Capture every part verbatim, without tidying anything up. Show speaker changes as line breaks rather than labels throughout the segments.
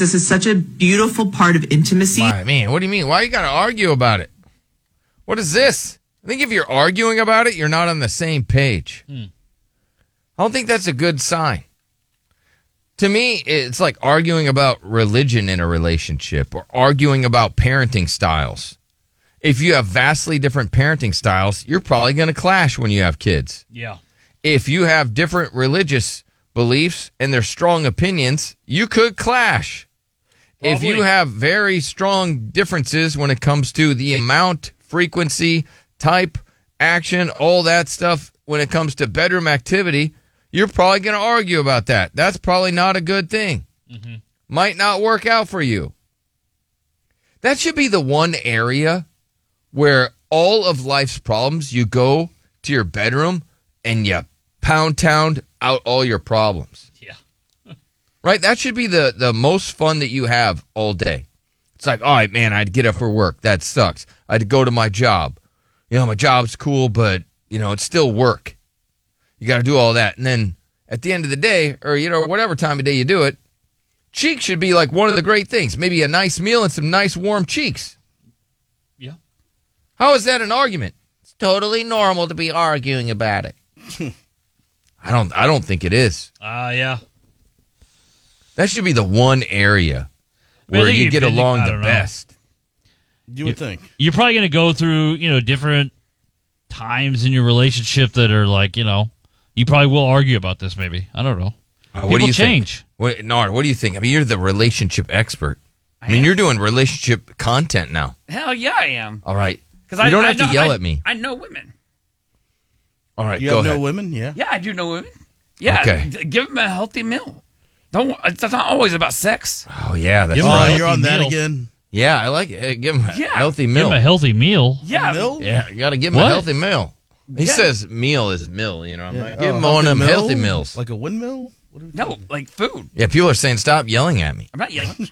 This is such a beautiful part of intimacy.
I mean, what do you mean? Why you got to argue about it? What is this? I think if you're arguing about it, you're not on the same page. Hmm. I don't think that's a good sign. To me, it's like arguing about religion in a relationship or arguing about parenting styles. If you have vastly different parenting styles, you're probably going to clash when you have kids.
Yeah.
If you have different religious beliefs and their strong opinions, you could clash. Probably. If you have very strong differences when it comes to the amount, frequency, type, action, all that stuff, when it comes to bedroom activity, you're probably going to argue about that. That's probably not a good thing. Mm-hmm. Might not work out for you. That should be the one area where all of life's problems, you go to your bedroom and you pound town out all your problems.
Yeah.
Right? That should be the, the most fun that you have all day. It's like, all right, man, I'd get up for work. That sucks. I'd go to my job. You know, my job's cool, but, you know, it's still work. You got to do all that. And then at the end of the day, or, you know, whatever time of day you do it, cheeks should be like one of the great things. Maybe a nice meal and some nice warm cheeks.
Yeah.
How is that an argument? It's totally normal to be arguing about it. I don't I don't think it is.
Ah, uh, yeah.
That should be the one area where you get along the best.
You would think.
You're probably going to go through, you know, different times in your relationship that are like, you know, you probably will argue about this maybe. I don't know.
Uh, what
People
do you
change.
Think? What, Nard, what do you think? I mean, you're the relationship expert. I, I mean, am. You're doing relationship content now.
Hell yeah, I am.
All right.
You
I, don't
I
have
know,
to yell
I,
at me.
I know women.
All right,
you
go
have
ahead.
know women? Yeah.
Yeah, I do know women. Yeah.
Okay.
D- give them a healthy meal. Don't. It's not always about sex.
Oh, yeah. That's
oh,
right.
You're on that
meal.
again?
Yeah, I like it. Give him a
Yeah.
healthy
Give
meal.
him a healthy meal.
Yeah.
A meal?
Yeah, you got to give him
What?
a healthy meal. He
Yeah.
says meal is meal, you know. I'm
Yeah.
like, give
Oh,
him one of them
meal?
healthy meals.
Like a windmill? What are we
No,
talking?
like food.
Yeah, people are saying stop yelling at me.
I'm not yelling.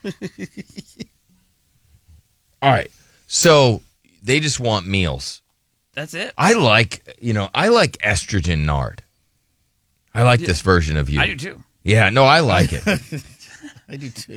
All right. So they just want meals.
That's it.
I like, you know, I like estrogen Nard. I like
Yeah.
this version of you.
I do too.
Yeah, no, I like it.
I do too.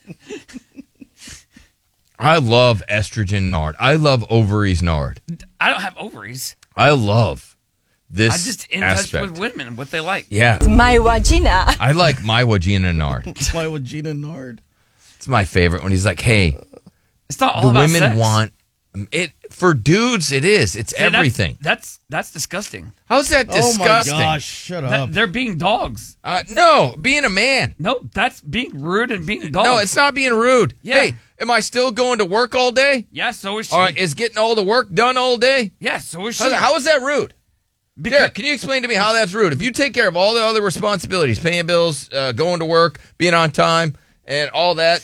I love estrogen Nard. I love ovaries Nard.
I don't have ovaries.
I love this
I'm just in
aspect.
touch with women, what they like.
Yeah.
My vagina.
I like my Wagina Nard.
Why would Gina Nard?
It's my favorite when he's like, hey,
It's not all
the
about
women
sex.
want it. For dudes, it is. It's
See, that's-
everything.
That's that's disgusting.
How's that disgusting?
Oh my gosh, shut
That-
up.
they're being dogs.
Uh, no, being a man.
No, that's being rude and being dogs.
No, it's not being rude.
Yeah.
Hey, am I still going to work all day?
Yeah, so is she.
All right, is getting all the work done all day?
Yeah, so is she.
How's that, how is that rude?
Because-
Derek, can you explain to me how that's rude? If you take care of all the other responsibilities, paying bills, uh, going to work, being on time, and all that,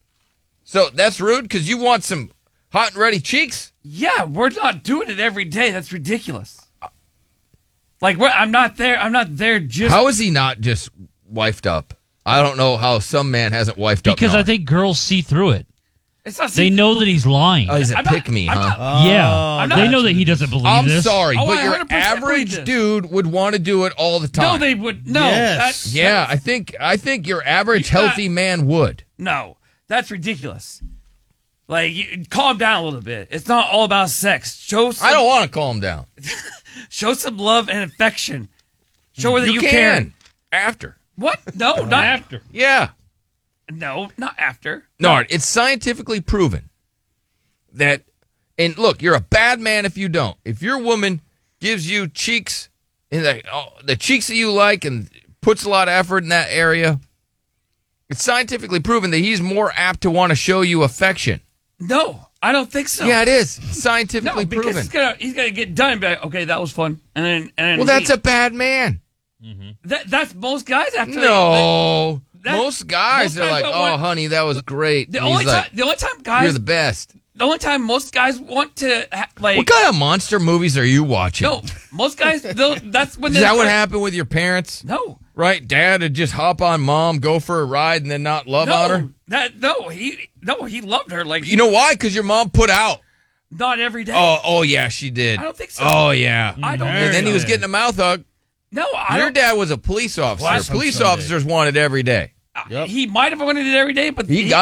so that's rude because you want some hot and ready cheeks?
Yeah, we're not doing it every day. That's ridiculous. Like, we're, I'm not there. I'm not there just.
How is he not just wifed up? I don't know how some man hasn't wifed up.
Because I
Nard.
think girls see through it.
It's not.
They know that he's lying.
Oh, he's a
I'm not-
pick me,
I'm
huh?
not-
yeah.
I'm not-
They know that he doesn't believe
I'm
this.
sorry,
Oh,
but
I
your
one hundred percent believe
average
this.
dude would want to do it all the time.
No, they would. No.
Yes.
That's,
Yeah, I think I think your average
You got-
healthy man would.
No, that's ridiculous. Like, you, calm down a little bit. It's not all about sex. Show some,
I don't want to calm down.
show some love and affection. Show her that you,
you
care.
can after.
What? No, not
after.
Yeah.
No, not after.
No, it's scientifically proven that, and look, you're a bad man if you don't. If your woman gives you cheeks, and the, oh, the cheeks that you like and puts a lot of effort in that area, it's scientifically proven that he's more apt to want to show you affection.
No, I don't think so.
Yeah, it is. It's scientifically
No, because
proven.
he's gonna he's gonna get done and be like, okay, that was fun, and then and then
Well, that's
leave.
a bad man.
that, that's most guys after
No.
that-
Most guys
most
are
guys
like,
don't
oh,
want-
honey, that was great.
the
And
only
he's
time
like,
the only time guys
you're the best.
the only time most guys want to ha- like
What kind of monster movies are you watching?
no most guys they'll- that's when
Is
they
that what
start-
happened with your parents?
No,
Right? Dad would just hop on mom, go for a ride, and then not love
no,
on her?
that no he no he loved her like
You know why? Because your mom put out.
not every day.
Oh, oh yeah, she did.
I don't think so.
Oh, yeah.
I don't.
And then he was getting a mouth hug.
no, I
Your
don't.
dad was a police officer.
Well, that's on
Police
Sunday.
officers wanted every day.
Yep.
He might have wanted it every day, but
He
he,
got